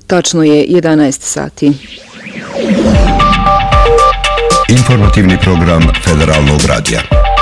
Tačno je 11 sati. Informativni program Federalnog radija.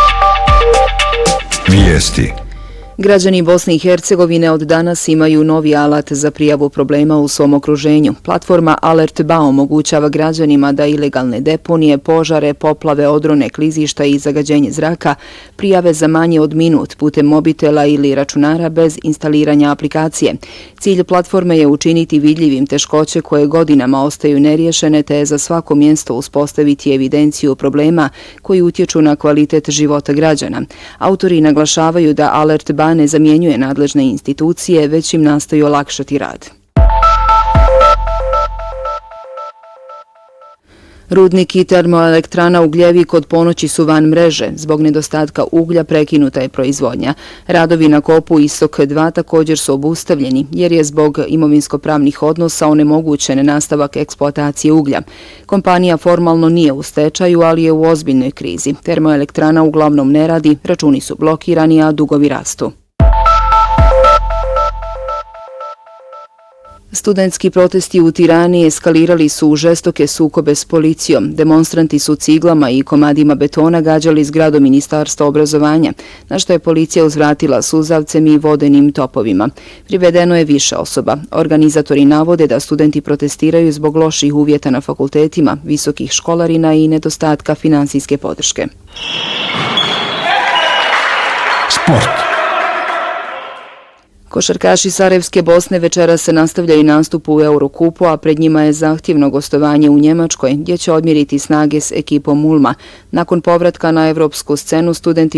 Vijesti. Građani Bosne i Hercegovine od danas imaju novi alat za prijavu problema u svom okruženju. Platforma Alert.ba omogućava građanima da ilegalne deponije, požare, poplave, odrone, klizišta i zagađenje zraka prijave za manje od minut putem mobitela ili računara bez instaliranja aplikacije. Cilj platforme je učiniti vidljivim teškoće koje godinama ostaju neriješene te za svako mjesto uspostaviti evidenciju problema koji utječu na kvalitet života građana. Autori naglašavaju da Alert.ba ne zamjenjuje nadležne institucije, već im nastoji olakšati rad. Rudnik i termoelektrana Ugljevik od ponoći su van mreže. Zbog nedostatka uglja prekinuta je proizvodnja. Radovi na kopu Istok 2 također su obustavljeni, jer je zbog imovinsko-pravnih odnosa onemogućen nastavak eksploatacije uglja. Kompanija formalno nije u stečaju, ali je u ozbiljnoj krizi. Termoelektrana uglavnom ne radi, računi su blokirani, a dugovi rastu. Studentski protesti u Tirani eskalirali su u žestoke sukobe s policijom. Demonstranti su ciglama i komadima betona gađali zgradu Ministarstva obrazovanja, na što je policija uzvratila suzavcem i vodenim topovima. Privedeno je više osoba. Organizatori navode da studenti protestiraju zbog loših uvjeta na fakultetima, visokih školarina i nedostatka finansijske podrške. Sport. Košarkaši Sarajevske Bosne večeras se nastavljaju nastup u Eurokupu, a pred njima je zahtjevno gostovanje u Njemačkoj, gdje će odmjeriti snage s ekipom Ulma. Nakon povratka na evropsku scenu studenti